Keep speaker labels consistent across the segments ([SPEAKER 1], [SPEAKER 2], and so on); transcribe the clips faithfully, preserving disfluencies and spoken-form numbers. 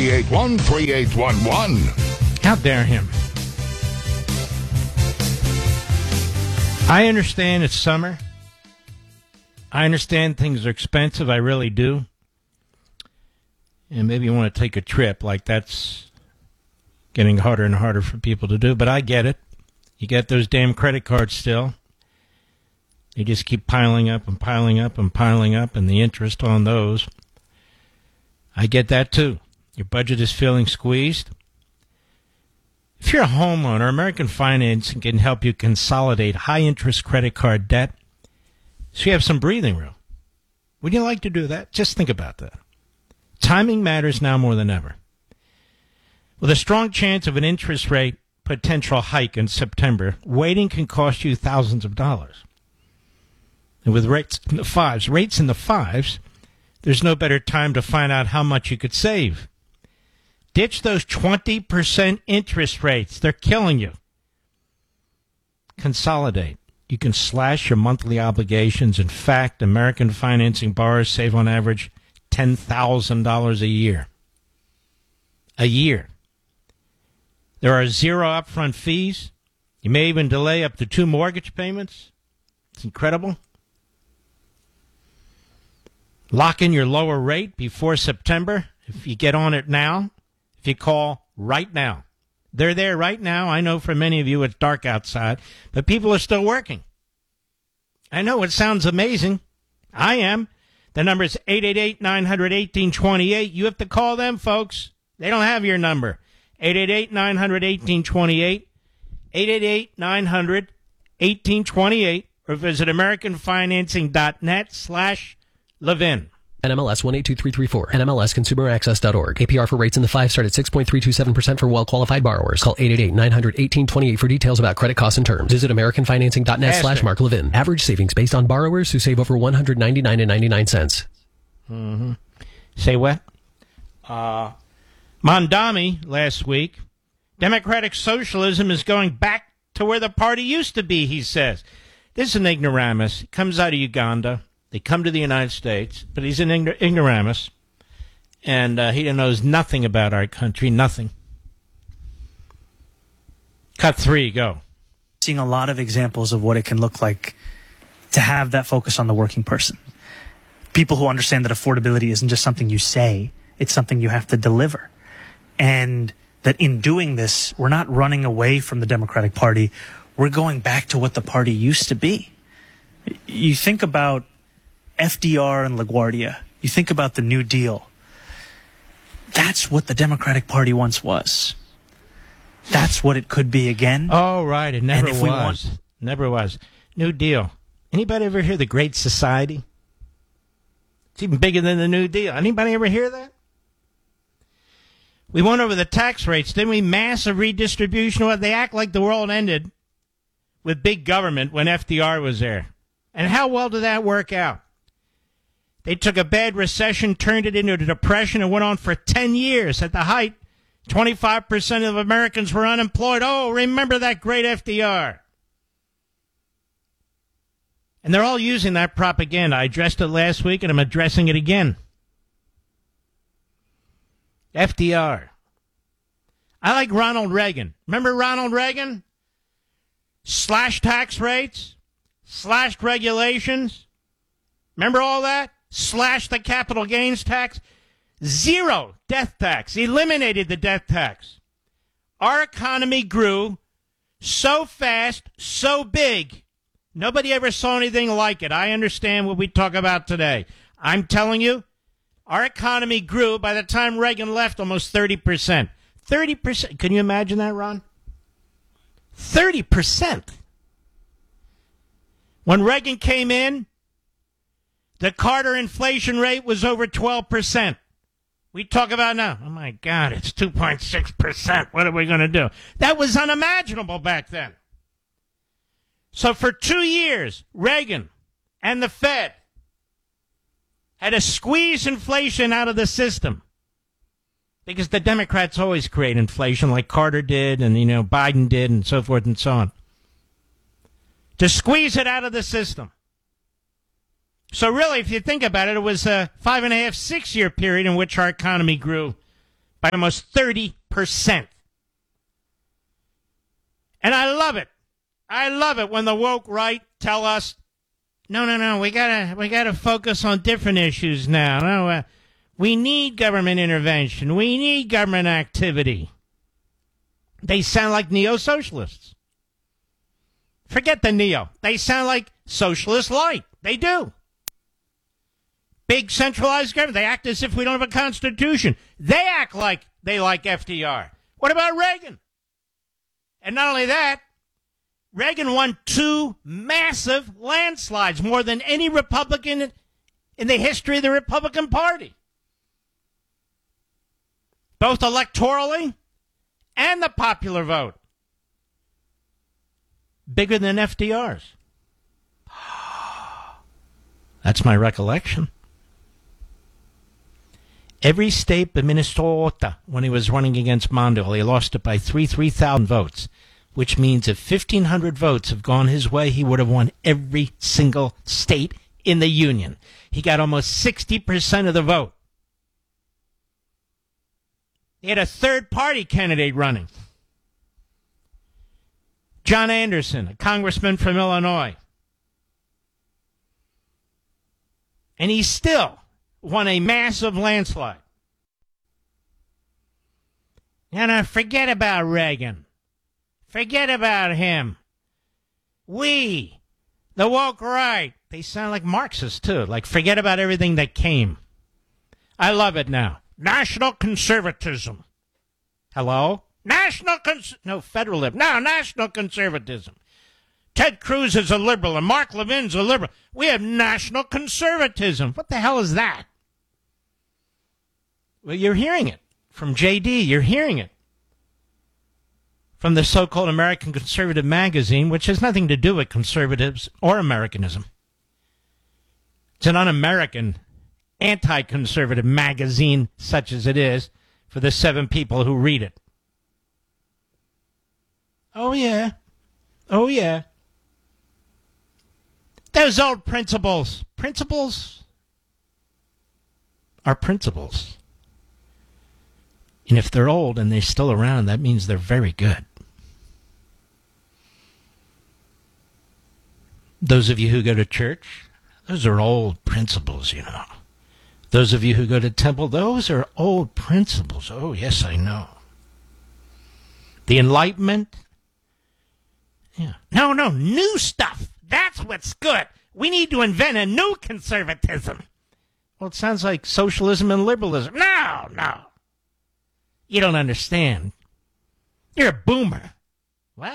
[SPEAKER 1] three eight one, three eight one one.
[SPEAKER 2] How dare him? I understand it's summer. I understand things are expensive. I really do. And maybe you want to take a trip. Like, that's getting harder and harder for people to do. But I get it. You get those damn credit cards still. They just keep piling up and piling up and piling up, and the interest on those. I get that too. Your budget is feeling squeezed. If you're a homeowner, American Financing can help you consolidate high-interest credit card debt so you have some breathing room. Would you like to do that? Just think about that. Timing matters now more than ever. With a strong chance of an interest rate potential hike in September, waiting can cost you thousands of dollars. And with rates in the fives, rates in the fives, there's no better time to find out how much you could save. Ditch those twenty percent interest rates. They're killing you. Consolidate. You can slash your monthly obligations. In fact, American Financing borrowers save on average ten thousand dollars a year. A year. There are zero upfront fees. You may even delay up to two mortgage payments. It's incredible. Lock in your lower rate before September if you get on it now. If you call right now. They're there right now. I know for many of you it's dark outside, but people are still working. I know it sounds amazing. I am. The number is eight eight eight, nine hundred, eighteen twenty-eight. You have to call them, folks. They don't have your number. eight eight eight, nine hundred, eighteen twenty-eight. eight eight eight, nine hundred, eighteen twenty-eight. Or visit americanfinancing.net slash Levin.
[SPEAKER 3] N M L S one eight two three three four. N M L S consumer access dot org. A P R for rates in the five start at six point three two seven percent for well-qualified borrowers. Call eight eight eight, nine hundred, eighteen twenty-eight for details about credit costs and terms. Visit americanfinancing.net slash Mark Levin. Average savings based on borrowers who save over one hundred ninety-nine dollars and ninety-nine cents.
[SPEAKER 2] Mm-hmm. Say what? Uh, Mondami last week. Democratic socialism is going back to where the party used to be, he says. This is an ignoramus. He comes out of Uganda. They come to the United States, but he's an ign- ignoramus, and uh, he knows nothing about our country, nothing. Cut three, go.
[SPEAKER 4] Seeing a lot of examples of what it can look like to have that focus on the working person. People who understand that affordability isn't just something you say, it's something you have to deliver. And that in doing this, we're not running away from the Democratic Party. We're going back to what the party used to be. You think about F D R and LaGuardia. You think about the New Deal. That's what the Democratic Party once was. That's what it could be again.
[SPEAKER 2] Oh, right. It never
[SPEAKER 4] and if
[SPEAKER 2] was.
[SPEAKER 4] We want-
[SPEAKER 2] never was. New Deal. Anybody ever hear the Great Society? It's even bigger than the New Deal. Anybody ever hear that? We went over the tax rates, didn't we? Massive redistribution. Well, they act like the world ended with big government when F D R was there. And how well did that work out? They took a bad recession, turned it into a depression, and went on for ten years. At the height, twenty-five percent of Americans were unemployed. Oh, remember that great F D R. And they're all using that propaganda. I addressed it last week, and I'm addressing it again. F D R. I like Ronald Reagan. Remember Ronald Reagan? Slashed tax rates, slashed regulations. Remember all that? Slashed the capital gains tax. Zero death tax. Eliminated the death tax. Our economy grew so fast, so big. Nobody ever saw anything like it. I understand what we talk about today. I'm telling you, our economy grew by the time Reagan left almost thirty percent. thirty percent. Can you imagine that, Ron? thirty percent. When Reagan came in, the Carter inflation rate was over twelve percent. We talk about now, oh my God, it's two point six percent. What are we going to do? That was unimaginable back then. So for two years, Reagan and the Fed had to squeeze inflation out of the system. Because the Democrats always create inflation like Carter did and, you know, Biden did and so forth and so on. To squeeze it out of the system. So really, if you think about it, it was a five and a half, six-year period in which our economy grew by almost thirty percent. And I love it. I love it when the woke right tell us, no, no, no, we gotta, we gotta focus on different issues now. No, uh, we need government intervention. We need government activity. They sound like neo-socialists. Forget the neo. They sound like socialist light. They do. Big centralized government. They act as if we don't have a constitution. They act like they like F D R. What about Reagan? And not only that, Reagan won two massive landslides, more than any Republican in the history of the Republican Party. Both electorally and the popular vote. Bigger than F D R's. That's my recollection. Every state but Minnesota, when he was running against Mondale, he lost it by three, three thousand votes, which means if fifteen hundred votes have gone his way, he would have won every single state in the Union. He got almost sixty percent of the vote. He had a third-party candidate running. John Anderson, a congressman from Illinois. And he still won a massive landslide. Now, now, forget about Reagan. Forget about him. We, the woke right, they sound like Marxists, too. Like, forget about everything that came. I love it now. National conservatism. Hello? National cons... No, federalism. No, national conservatism. Ted Cruz is a liberal and Mark Levin's a liberal. We have national conservatism. What the hell is that? Well, you're hearing it from J D. You're hearing it from the so-called American Conservative Magazine, which has nothing to do with conservatives or Americanism. It's an un-American, anti-conservative magazine, such as it is, for the seven people who read it. Oh, yeah. Oh, yeah. Those old principles. Principles are principles. And if they're old and they're still around, that means they're very good. Those of you who go to church, those are old principles, you know. Those of you who go to temple, those are old principles. Oh, yes, I know. The Enlightenment. Yeah. No, no, new stuff. That's what's good. We need to invent a new conservatism. Well, it sounds like socialism and liberalism. No, no. You don't understand. You're a boomer. What?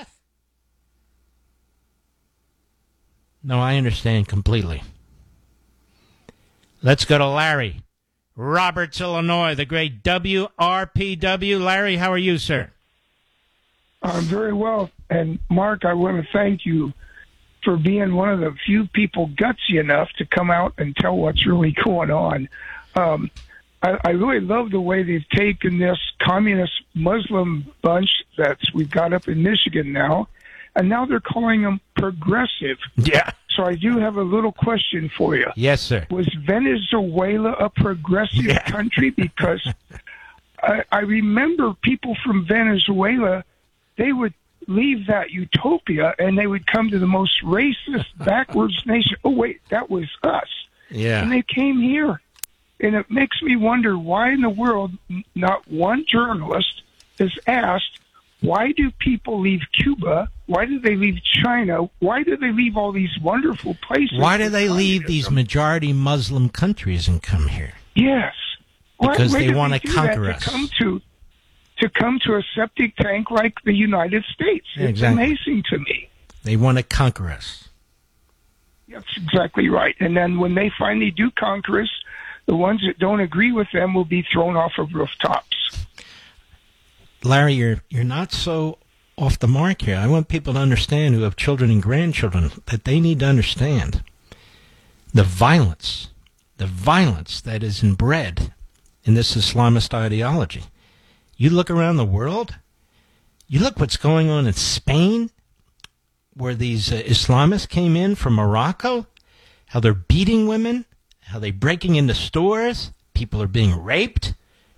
[SPEAKER 2] No, I understand completely. Let's go to Larry. Roberts, Illinois, the great W R P W. Larry, how are you, sir?
[SPEAKER 5] I'm very well. And, Mark, I want to thank you for being one of the few people gutsy enough to come out and tell what's really going on. Um, I, I really love the way they've taken this communist Muslim bunch that we've got up in Michigan now, and now they're calling them progressive.
[SPEAKER 2] Yeah.
[SPEAKER 5] So I do have a little question for you.
[SPEAKER 2] Yes, sir.
[SPEAKER 5] Was Venezuela a progressive
[SPEAKER 2] yeah.
[SPEAKER 5] country? Because I, I remember people from Venezuela, they would leave that utopia and they would come to the most racist, backwards nation. Oh, wait, that was us.
[SPEAKER 2] Yeah.
[SPEAKER 5] And they came here. And it makes me wonder why in the world not one journalist is asked, why do people leave Cuba? Why do they leave China? Why do they leave all these wonderful places?
[SPEAKER 2] Why do they leave these majority Muslim countries and come here?
[SPEAKER 5] Yes.
[SPEAKER 2] Because
[SPEAKER 5] why, why
[SPEAKER 2] they want to
[SPEAKER 5] do
[SPEAKER 2] conquer
[SPEAKER 5] that
[SPEAKER 2] us.
[SPEAKER 5] To come to, to come to a septic tank like the United States.
[SPEAKER 2] Yeah,
[SPEAKER 5] it's
[SPEAKER 2] exactly.
[SPEAKER 5] amazing to me.
[SPEAKER 2] They want to conquer us.
[SPEAKER 5] That's exactly right. And then when they finally do conquer us, the ones that don't agree with them will be thrown off of rooftops.
[SPEAKER 2] Larry, you're you're not so off the mark here. I want people to understand who have children and grandchildren that they need to understand the violence, the violence that is inbred in this Islamist ideology. You look around the world, you look what's going on in Spain, where these uh, Islamists came in from Morocco, how they're beating women, how they're breaking into stores, people are being raped.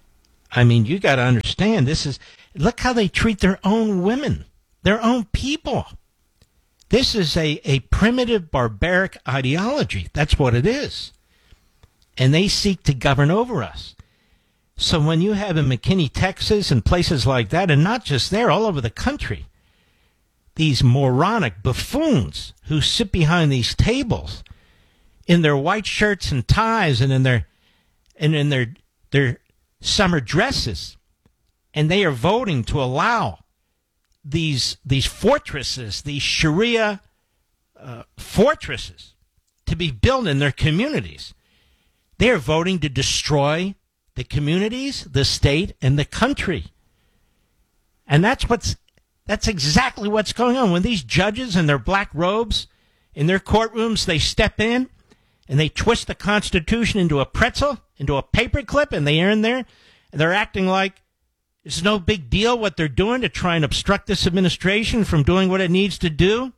[SPEAKER 2] I mean, you got to understand, this is, look how they treat their own women, their own people. This is a, a primitive, barbaric ideology. That's what it is. And they seek to govern over us. So when you have in McKinney, Texas, and places like that, and not just there, all over the country, these moronic buffoons who sit behind these tables in their white shirts and ties and in their and in their their summer dresses, and they are voting to allow these these fortresses, these Sharia uh, fortresses, to be built in their communities. They are voting to destroy the communities, the state, and the country. And that's what's that's exactly what's going on. When these judges in their black robes in their courtrooms, they step in and they twist the Constitution into a pretzel, into a paperclip, and they are in there, and they're acting like it's no big deal what they're doing to try and obstruct this administration from doing what it needs to do.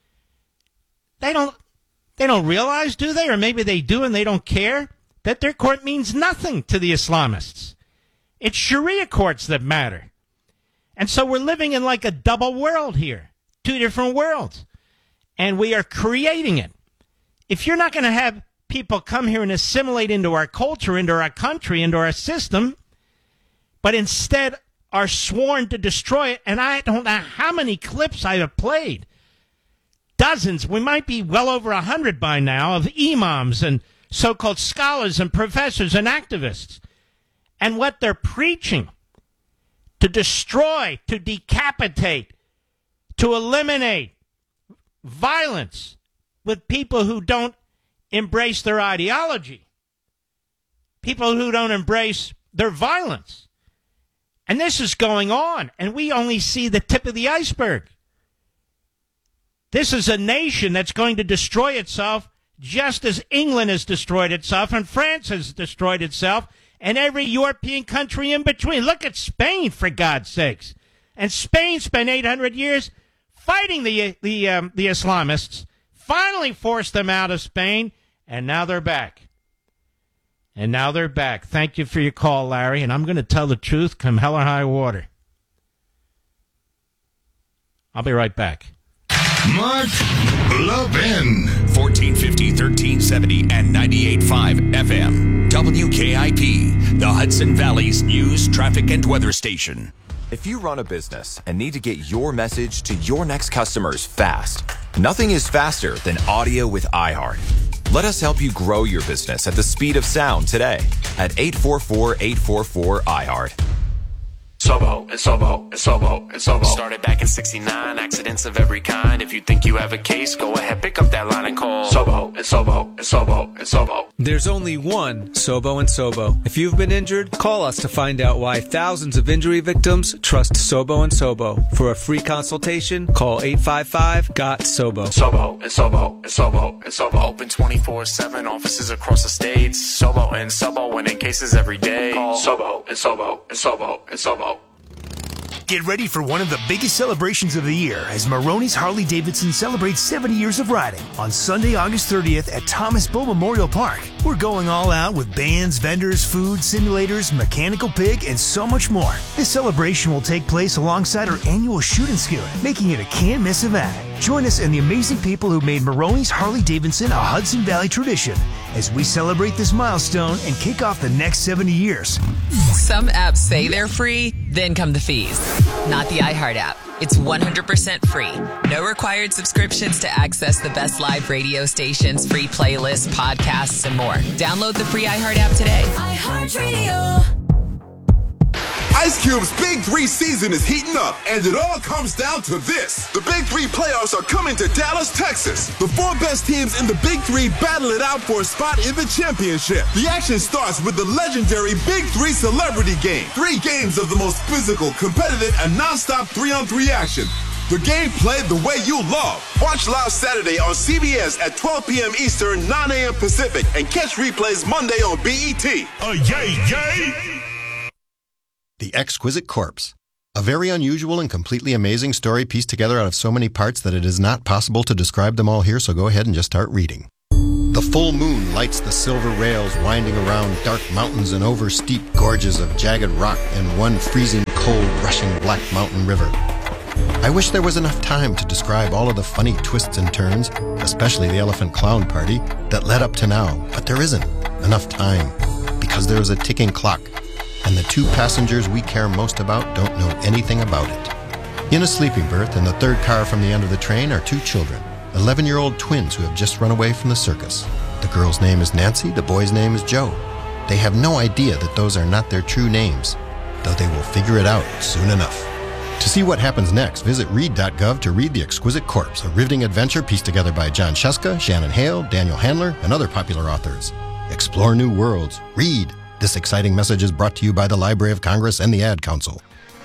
[SPEAKER 2] They don't they don't realize, do they? Or maybe they do and they don't care, that their court means nothing to the Islamists. It's Sharia courts that matter. And so we're living in like a double world here, two different worlds. And we are creating it. If you're not going to have people come here and assimilate into our culture, into our country, into our system, but instead are sworn to destroy it, and I don't know how many clips I have played. Dozens, we might be well over a hundred by now, of imams and so-called scholars and professors and activists, and what they're preaching: to destroy, to decapitate, to eliminate violence with people who don't embrace their ideology, people who don't embrace their violence. And this is going on, and we only see the tip of the iceberg. This is a nation that's going to destroy itself just as England has destroyed itself and France has destroyed itself and every European country in between. Look at Spain, for God's sakes. And Spain spent eight hundred years fighting the the um, the Islamists, finally forced them out of Spain, and now they're back. And now they're back. Thank you for your call, Larry, and I'm going to tell the truth come hell or high water. I'll be right back.
[SPEAKER 1] Mark Levin.
[SPEAKER 6] fourteen fifty, thirteen seventy, and ninety-eight point five F M. W K I P, the Hudson Valley's news, traffic, and weather station.
[SPEAKER 7] If you run a business and need to get your message to your next customers fast, nothing is faster than audio with iHeart. Let us help you grow your business at the speed of sound today at eight four four, eight four four, iHeart.
[SPEAKER 8] Sobo and Sobo and Sobo and Sobo. Started back in sixty-nine, accidents of every kind. If you think you have a case, go ahead, pick up that line and call Sobo and Sobo and Sobo and Sobo.
[SPEAKER 9] There's only one Sobo and Sobo. If you've been injured, call us to find out why thousands of injury victims trust Sobo and Sobo. For a free consultation, call eight five five, G O T, SOBO.
[SPEAKER 8] Sobo and Sobo and Sobo and Sobo. Open twenty-four seven, offices across the states. Sobo and Sobo, winning cases every day. Call Sobo and Sobo and Sobo and Sobo.
[SPEAKER 10] Get ready for one of the biggest celebrations of the year as Maroney's Harley-Davidson celebrates seventy years of riding on Sunday, August thirtieth at Thomas Bow Memorial Park. We're going all out with bands, vendors, food, simulators, mechanical pig, and so much more. This celebration will take place alongside our annual Shoot and Scoot, making it a can't-miss event. Join us and the amazing people who made Maroney's Harley-Davidson a Hudson Valley tradition as we celebrate this milestone and kick off the next seventy years.
[SPEAKER 11] Some apps say they're free, then come the fees. Not the iHeart app. It's one hundred percent free. No required subscriptions to access the best live radio stations, free playlists, podcasts, and more. Download the free iHeart app today.
[SPEAKER 12] iHeartRadio. Ice Cube's Big Three season is heating up, and it all comes down to this. The Big Three playoffs are coming to Dallas, Texas. The four best teams in the Big Three battle it out for a spot in the championship. The action starts with the legendary Big Three Celebrity Game. Three games of the most physical, competitive, and non-stop three-on-three action. The game played the way you love. Watch live Saturday on C B S at twelve p.m. Eastern, nine a.m. Pacific, and catch replays Monday on B E T.
[SPEAKER 1] Oh, yay, yay!
[SPEAKER 13] The Exquisite Corpse. A very unusual and completely amazing story pieced together out of so many parts that it is not possible to describe them all here, so go ahead and just start reading. The full moon lights the silver rails winding around dark mountains and over steep gorges of jagged rock and one freezing cold rushing black mountain river. I wish there was enough time to describe all of the funny twists and turns, especially the Elephant Clown Party, that led up to now, but there isn't enough time because there is a ticking clock, and the two passengers we care most about don't know anything about it. In a sleeping berth in the third car from the end of the train are two children, eleven-year-old twins who have just run away from the circus. The girl's name is Nancy, the boy's name is Joe. They have no idea that those are not their true names, though they will figure it out soon enough. To see what happens next, visit read dot gov to read The Exquisite Corpse, a riveting adventure pieced together by John Sheska, Shannon Hale, Daniel Handler, and other popular authors. Explore new worlds. Read. This exciting message is brought to you by the Library of Congress and the Ad Council.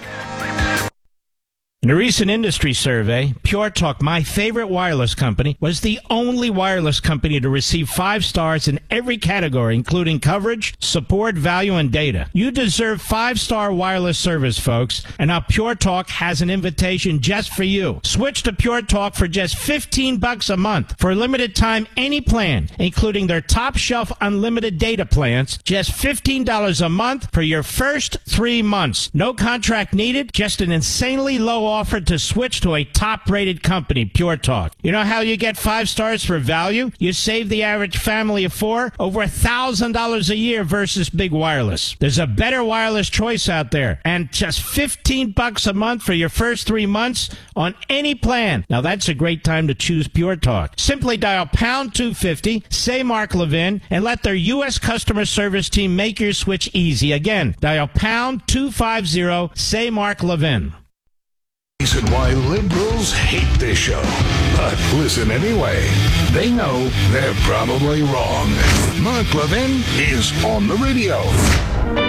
[SPEAKER 2] In a recent industry survey, Pure Talk, my favorite wireless company, was the only wireless company to receive five stars in every category, including coverage, support, value, and data. You deserve five-star wireless service, folks, and now Pure Talk has an invitation just for you. Switch to Pure Talk for just fifteen bucks a month. For a limited time, any plan, including their top-shelf unlimited data plans, just fifteen dollars a month for your first three months. No contract needed, just an insanely low offered to switch to a top-rated company, Pure Talk. You know how you get five stars for value? You save the average family of four over one thousand dollars a year versus big wireless. There's a better wireless choice out there, and just fifteen bucks a month for your first three months on any plan. Now that's a great time to choose Pure Talk. Simply dial pound two fifty, say Mark Levin, and let their U S customer service team make your switch easy. Again, dial pound two fifty, say Mark Levin.
[SPEAKER 1] Reason why liberals hate this show. But listen anyway. They know they're probably wrong. Mark Levin is on the radio.